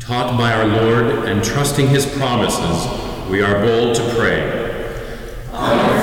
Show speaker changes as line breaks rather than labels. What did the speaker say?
Taught by our Lord and trusting his promises, we are bold to pray.
Our